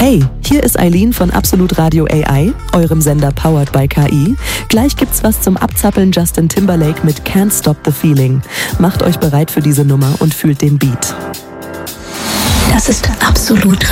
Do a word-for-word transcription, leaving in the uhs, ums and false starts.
Hey, hier ist Eileen von Absolut Radio A I, eurem Sender powered by K I. Gleich gibt's was zum Abzappeln Justin Timberlake mit Can't Stop the Feeling. Macht euch bereit für diese Nummer und fühlt den Beat. Das ist Absolut